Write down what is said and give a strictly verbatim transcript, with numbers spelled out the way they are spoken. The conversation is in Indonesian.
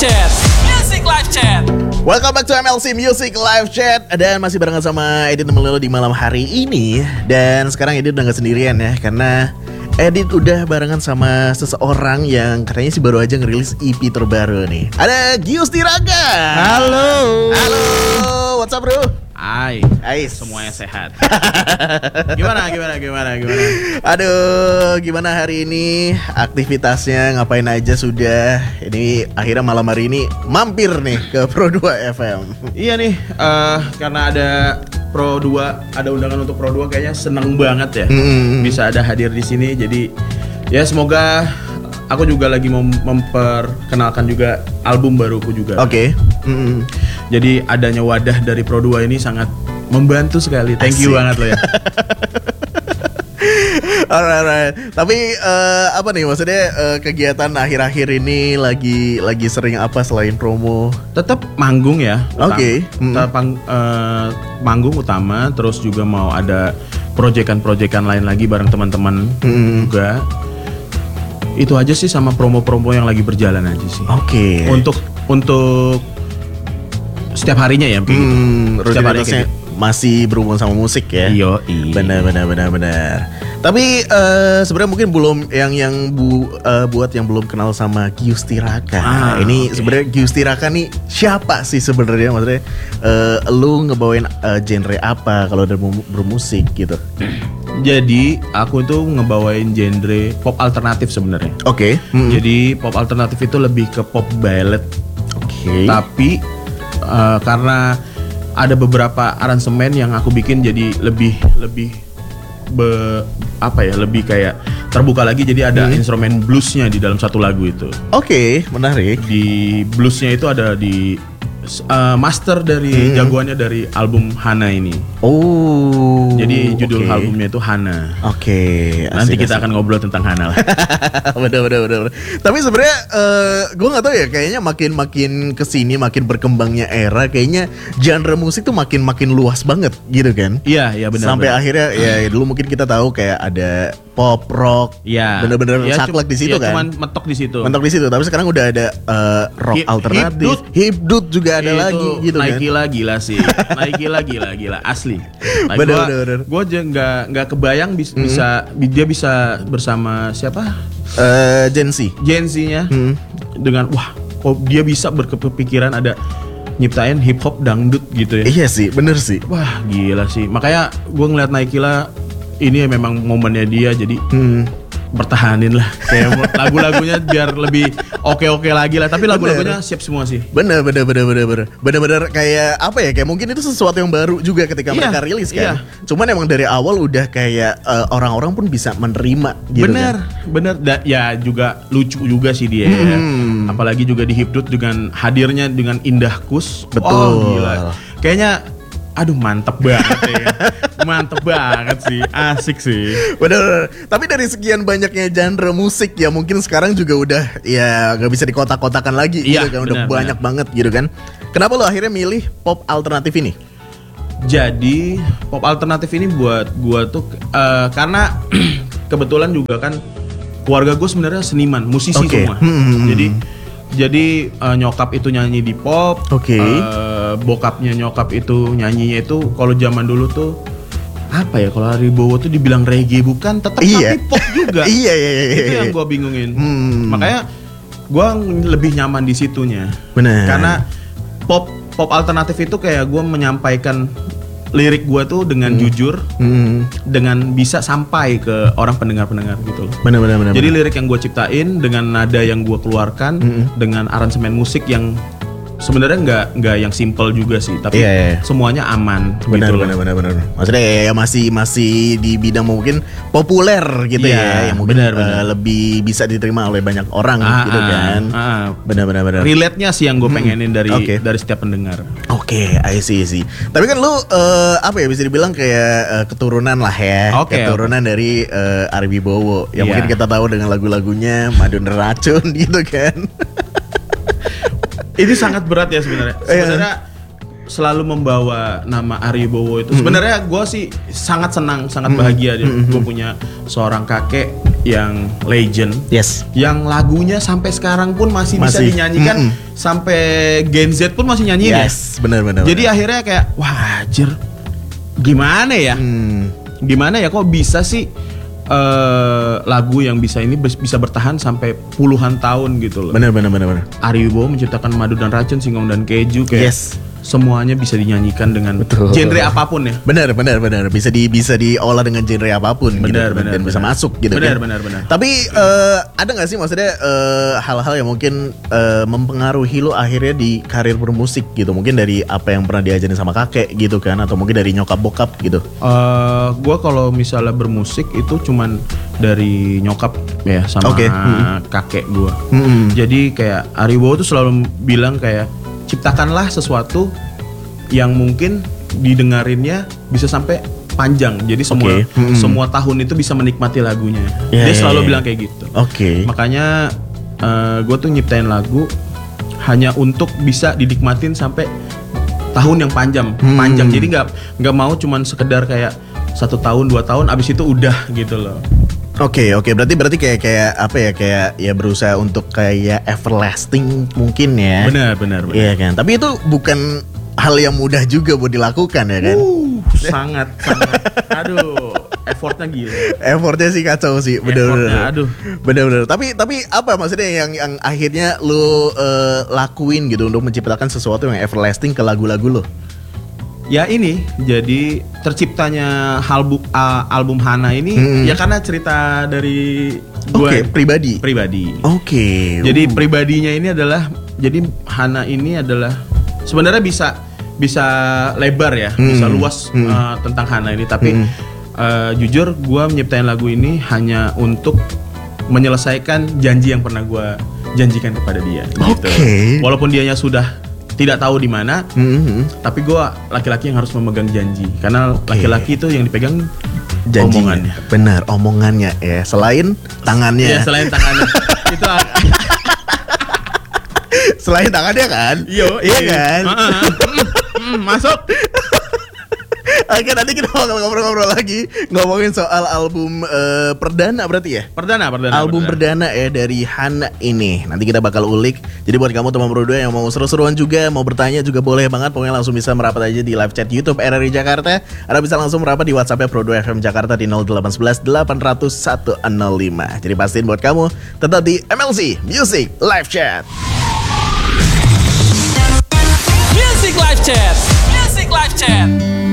Chat, Music Live Chat. Welcome back to M L C Music Live Chat. Dan masih barengan sama Edit Melelo di malam hari ini. Dan sekarang Edit udah gak sendirian ya, karena Edit udah barengan sama seseorang yang katanya sih baru aja ngerilis E P terbaru nih. Ada Gius Tiraga. Halo. Halo, what's up bro? Hai, Hai, semuanya sehat. Gimana, gimana, gimana, gimana? Aduh, gimana hari ini? Aktivitasnya ngapain aja sudah? Ini akhirnya malam hari ini mampir nih ke Pro dua F M. Iya nih, uh, karena ada Pro dua, ada undangan untuk Pro dua, kayaknya seneng banget ya. Mm-hmm. Bisa ada hadir di sini, jadi ya semoga aku juga lagi mem- memperkenalkan juga album baruku juga. Oke. Okay. Mm-hmm. Jadi adanya wadah dari Pro dua ini sangat membantu sekali. Thank you Asik. banget lo ya. Alright, alright. Tapi uh, apa nih maksudnya uh, kegiatan akhir-akhir ini lagi lagi sering apa selain promo? Tetap manggung ya. Oke. Okay. Tetap pang- uh, manggung utama, terus juga mau ada proyekan-proyekan lain lagi bareng teman-teman mm. juga. Itu aja sih, sama promo-promo yang lagi berjalan aja sih. Oke. Okay. Untuk untuk setiap harinya ya, kayak gitu. Hmm, Setiap harinya rutinitasnya kayak gitu. masih berhubungan sama musik ya. Iyo, iya. Benar, benar, benar, benar. Tapi uh, sebenarnya mungkin belum yang yang bu, uh, buat yang belum kenal sama Gius Tiraga. Ah, ini okay. Sebenarnya Gius Tiraga nih siapa sih sebenarnya? Maksudnya uh, lu ngebawain uh, genre apa kalau udah bermusik gitu? Jadi aku tuh ngebawain genre pop alternatif sebenarnya. Oke. Okay. Hmm. Jadi pop alternatif itu lebih ke pop ballad. Oke. Okay. Tapi uh, karena ada beberapa aransemen yang aku bikin jadi lebih lebih be, apa ya lebih kayak terbuka lagi, jadi ada hmm. instrumen bluesnya di dalam satu lagu itu. Oke, okay, menarik. Di bluesnya itu ada di uh, master dari hmm. jagoannya dari album Hana ini. Oh. Jadi judul okay. albumnya itu Hana. Oke. Okay, nanti kita akan ngobrol tentang Hana lah. bener, bener, bener, bener. Tapi sebenarnya uh, gue nggak tahu ya, kayaknya makin makin kesini makin berkembangnya era, kayaknya genre musik tuh makin makin luas banget gitu kan? Iya, iya benar. Sampai benar. akhirnya ya dulu mungkin kita tahu kayak ada pop rock, ya, bener-bener ya, saklek di situ ya, kan? Cuman mentok di situ. Mentok di situ. Tapi sekarang udah ada uh, rock Hip, alternatif, hipdut juga ada itu lagi gitu naik kan? gila gila sih, naik gila gila gila asli. Nah, bener, gua, bener, bener. Gue aja nggak nggak kebayang bis, mm-hmm. bisa dia bisa bersama siapa? Uh, Gen Z. Gen Z-nya mm-hmm. dengan wah, kok dia bisa berkepikiran ada nyiptain hip hop dangdut gitu ya? Iya sih, bener sih. Wah gila sih. Makanya gue ngeliat Naikila ini ya memang momennya dia, jadi hmm. bertahanin lah kayak lagu-lagunya biar lebih oke-oke lagi lah. Tapi lagu-lagunya siap semua sih. Bener, bener, bener, bener, bener, bener-bener kayak apa ya? Kayak mungkin itu sesuatu yang baru juga ketika iya, mereka rilis kan. Iya. Cuman emang dari awal udah kayak uh, orang-orang pun bisa menerima. Gitu bener, kan? bener. Da, ya juga lucu juga sih dia. Hmm. Ya. Apalagi juga di Hipdut dengan hadirnya dengan Indah Kus. Betul. Oh, gila. Kayaknya aduh mantep banget ya. Mantep banget sih, asik sih. Bener. Tapi dari sekian banyaknya genre musik ya, mungkin sekarang juga udah ya gak bisa dikotak-kotakan lagi iya, gitu kan. Bener, udah banyak bener. banget gitu kan. Kenapa lo akhirnya milih pop alternatif ini? Jadi pop alternatif ini buat gua tuh uh, karena kebetulan juga kan keluarga gue sebenarnya seniman, musisi okay. semua. Hmm. Jadi Jadi uh, nyokap itu nyanyi di pop, okay. uh, bokapnya nyokap itu nyanyinya itu kalau zaman dulu tuh apa ya, kalau Ari Bowo tuh dibilang reggae bukan, tetap iya. tapi pop juga. iya, iya, iya, itu iya. yang gue bingungin. Hmm. Makanya gue lebih nyaman di situnya. Benar. Karena pop pop alternatif itu kayak gue menyampaikan lirik gue tuh dengan hmm. jujur, hmm. dengan bisa sampai ke orang pendengar-pendengar gitu loh. Benar-benar. Jadi lirik yang gue ciptain dengan nada yang gue keluarkan, hmm. dengan aransemen musik yang sebenarnya nggak nggak yang simple juga sih, tapi yeah, yeah. semuanya aman. Benar, gitu benar, benar, benar. Maksudnya ya, ya masih masih di bidang mungkin populer gitu yeah, ya, yang mungkin benar, uh, benar. lebih bisa diterima oleh banyak orang ah, gitu kan. Ah, benar, benar, benar. Relate-nya sih yang gue pengenin hmm, dari okay. dari setiap pendengar. Oke, okay, I see, see. Tapi kan lu uh, apa ya bisa dibilang kayak uh, keturunan lah ya, okay, keturunan okay. dari uh, Ari Wibowo yang yeah. mungkin kita tahu dengan lagu-lagunya Madu Neracun gitu kan. Ini sangat berat ya sebenarnya. Sebenarnya selalu membawa nama Ari Wibowo itu. Sebenarnya gue sih sangat senang, sangat bahagia dia. Gue punya seorang kakek yang legend. Yes. Yang lagunya sampai sekarang pun masih, bisa Masih. dinyanyikan, Mm-mm. sampai Gen Z pun masih nyanyiin ya. Yes, benar-benar. Jadi akhirnya kayak wah anjir, gimana ya? Hmm. Gimana ya kok bisa sih eh, lagu yang bisa ini bis- bisa bertahan sampai puluhan tahun gitu loh. Benar benar benar benar. Ari Wibowo menciptakan Madu dan Racun, Singkong dan Keju kayak Yes. semuanya bisa dinyanyikan dengan Betul. genre apapun ya. Benar benar benar bisa di bisa diolah dengan genre apapun Benar, gitu, benar, dan bisa benar. masuk gitu Benar, kan. benar, benar. Tapi eh, ada nggak sih maksudnya eh, hal-hal yang mungkin eh, mempengaruhi lo akhirnya di karir bermusik gitu? Mungkin dari apa yang pernah diajarin sama kakek gitu kan, atau mungkin dari nyokap bokap gitu. Eh, gua kalau misalnya bermusik itu cuman dari nyokap ya sama Oke. Hmm. kakek gua. Hmm. Jadi kayak Ari Wibowo tuh selalu bilang kayak ciptakanlah sesuatu yang mungkin didengarinnya bisa sampai panjang. Jadi semua Oke. Hmm. semua tahun itu bisa menikmati lagunya. Ya, Dia ya, selalu ya. bilang kayak gitu. Oke. Makanya gue tuh nyiptain lagu hanya untuk bisa dinikmatin sampai tahun yang panjang, Hmm. panjang. Jadi nggak nggak mau cuman sekedar kayak satu tahun dua tahun, abis itu udah gitu loh. Oke oke berarti berarti kayak kayak apa ya kayak ya berusaha untuk kayak everlasting mungkin ya. Benar benar benar. Iya kan. Tapi itu bukan hal yang mudah juga buat dilakukan ya kan. Uh, sangat sangat. Aduh, effortnya gila. Effortnya sih kacau sih, bener-bener. Effortnya, aduh. Bener-bener. Tapi tapi apa maksudnya yang yang akhirnya lu eh, lakuin gitu untuk menciptakan sesuatu yang everlasting ke lagu-lagu lu? Ya ini jadi terciptanya album uh, album Hana ini Hmm. ya karena cerita dari Oke, gue pribadi. pribadi. Oke. Jadi uh. pribadinya ini adalah jadi Hana ini adalah sebenarnya bisa bisa lebar ya, Hmm. bisa luas Hmm. uh, tentang Hana ini. Tapi Hmm. uh, jujur gue menyiptain lagu ini hanya untuk menyelesaikan janji yang pernah gue janjikan kepada dia. Gitu. Oke. Walaupun dianya sudah tidak tahu di mana, Mhm. tapi gue laki-laki yang harus memegang janji. Karena Oke. laki-laki itu yang dipegang Janjinya. omongannya. Benar, omongannya ya. Selain tangannya. Ya selain tangannya itu Selain tangannya kan? Yo, iya kan? Hmm, masuk. Oke, nanti kita bakal ngobrol-ngobrol lagi ngomongin soal album eh, perdana berarti ya? Perdana, perdana. Album perdana ya dari Hana ini. Nanti kita bakal ulik. Jadi buat kamu teman Pro dua yang mau seru-seruan juga, mau bertanya juga boleh banget. Pokoknya langsung bisa merapat aja di live chat YouTube R R I Jakarta. Atau bisa langsung merapat di WhatsApp-nya Pro dua F M Jakarta di nol delapan satu satu delapan nol nol satu nol lima. Jadi pastiin buat kamu tetap di M L C Music Live Chat. Music Live Chat. Music Live Chat.